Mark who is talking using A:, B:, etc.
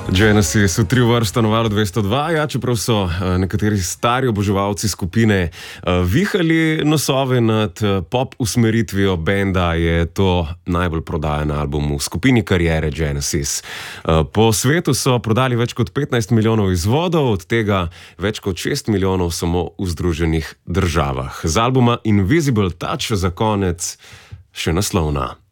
A: Genesis v trivrsto na valu 202, ja, čeprav so nekateri stari oboževalci skupine vihali nosove nad pop usmeritvijo benda, je to najbolj prodajan album v skupini kariere Genesis. Po svetu so prodali več kot 15 milijonov izvodov, od tega več kot 6 milijonov samo v Združenih državah. Z albuma Invisible Touch za konec še naslovna.